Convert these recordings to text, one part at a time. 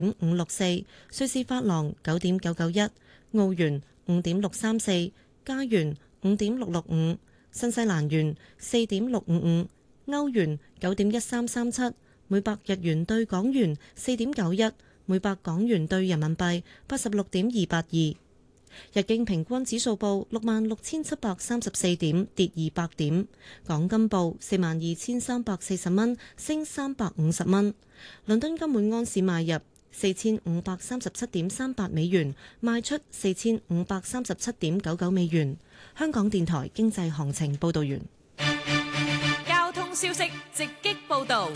5.564，瑞士法郎9.991，澳元5.634，加元5.665，新西蘭元4.655，歐元9.1337，每百日元對港元4.91，每百港元對人民幣86.282。日經平均指數報66,734點，跌200點。港金報42,340蚊，升350蚊。倫敦金每安士買入4,537.38美元，賣出4,537.99美元。香港電台經濟行情報導完。 交通消息直擊報導。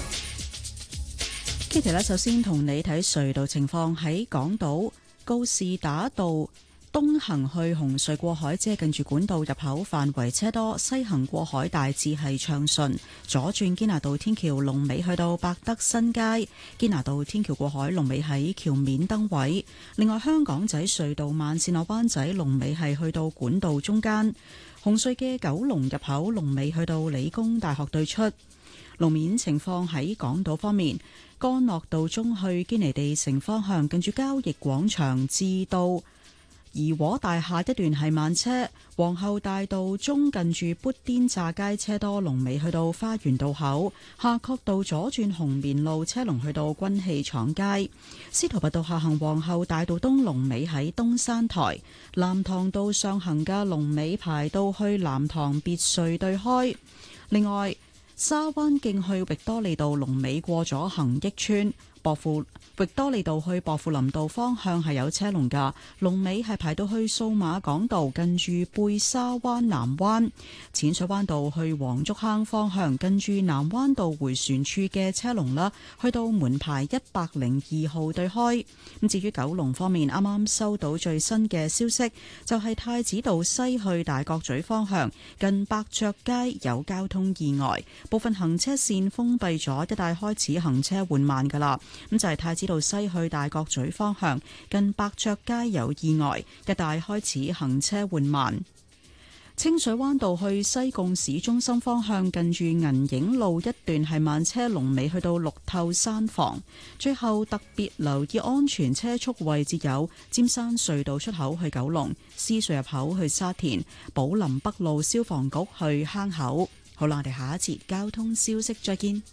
Kitty 呢，首先同你睇隧道情況。喺港島告士打道東行去紅隧過海，即係近住管道入口範圍車多；西行過海大致係暢順。左轉堅拿道天橋龍尾去到百德新街，堅拿道天橋過海龍尾喺橋面燈位。另外，香港仔隧道慢線落灣仔龍尾係去到管道中間。紅隧嘅九龍入口龍尾去到理工大學對出。路面情況喺港島方面，干諾道中去堅尼地城方向，近住交易廣場至到怡和大廈一段係慢車，皇后大道中近住砵甸乍街車多，龍尾去到花園道口。夏慤道左轉紅棉路車龍去到軍器廠街。司徒拔道下行皇后大道東龍尾喺東山台。藍塘道上行嘅龍尾排到去藍塘別墅對開。另外，沙灣徑去域多利道龍尾過咗恒益邨。域多利道去薄扶林道方向係有車龍㗎，龍尾係排到去數碼港道近住貝沙灣南灣。淺水灣道去黃竹坑方向近住南灣道迴旋處嘅車龍啦，去到門牌102號對開。咁至於九龍方面，啱啱收到最新嘅消息，就係太子道西去大角咀方向近百雀街有交通意外，部分行車線封閉咗，一帶開始行車緩慢㗎啦。咁就係太子道西去大角咀方向近百雀街有意外，一帶開始行車緩慢。清水灣道去西貢市中心方向近住銀影路一段係慢車，龍尾去到綠透山房。最後特別留意安全車速位置有尖山隧道出口去九龍、獅隧入口去沙田、寶林北路消防局去坑口。好啦，我哋下一節交通消息再見。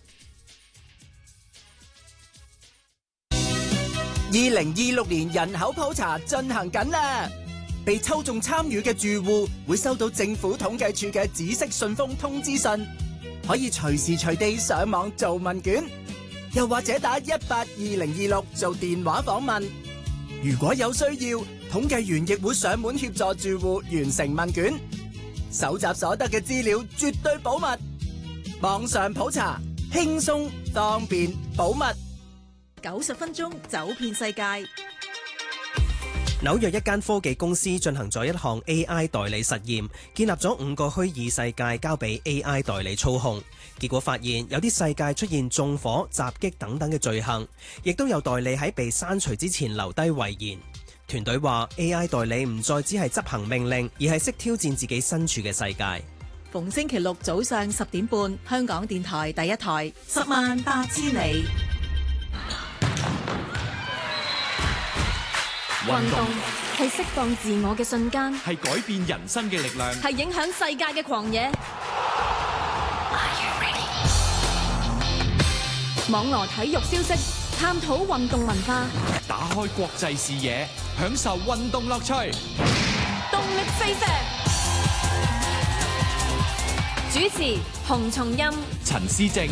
2026年人口普查進行緊啦，被抽中參與嘅住戶會收到政府統計處嘅紫色信封通知信，可以隨時隨地上網做問卷，又或者打182026做電話訪問。如果有需要，統計員亦會上門協助住戶完成問卷，搜集所得嘅資料絕對保密。網上普查輕鬆方便保密。 90分鐘走遍世界。 紐約一間科技公司進行咗一項 AI 代理實驗，建立咗5個虛擬世界交俾 AI 代理操控。結果發現有啲世界出現縱火、襲擊等等嘅罪行，亦都有代理喺被刪除之前留低遺言。團隊話 AI 代理唔再只係執行命令，而係識挑戰自己身處嘅世界。 逢星期六早上10點半，香港電台第一台108000里。運動係釋放自我嘅瞬間， 係改變人生嘅力量， 係影響世界嘅狂野。網羅體育消息，探討運動文化， 打開國際視野，享受運動樂趣。 動力四射。主持洪松蔭、 陳思正。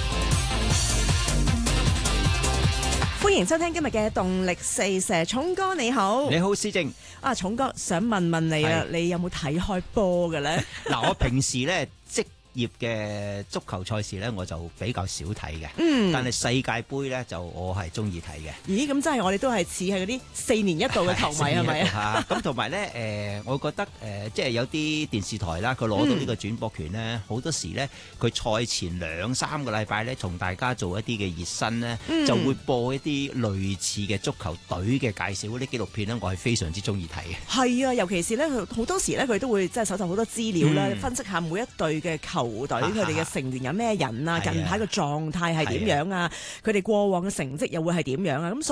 歡迎收聽今日嘅動力四射，聰哥你好。 你好，思正。 啊，聰哥想問問你啊，你有冇睇開波嘅咧？ 嗱，我平時咧職業嘅足球賽事咧，我就比較少睇嘅。但係世界盃咧，就我係中意睇嘅。 咦，咁真係我哋都係似係嗰啲4年一度嘅球迷係咪啊？ 咁同埋咧，我覺得即係有啲電視台啦，佢攞到呢個轉播權咧，好多時咧，佢賽前2-3個禮拜咧，同大家做一啲嘅熱身咧，就會播一啲類似嘅足球隊嘅介紹嗰啲紀錄片咧，我係非常之中意睇嘅。 係啊，尤其是咧，好多時咧，佢都會即係搜集好多資料啦，分析下每一隊嘅球球隊佢哋嘅成員有咩人啊，近排個狀態係點樣啊，佢哋過往嘅成績又會係點樣啊，咁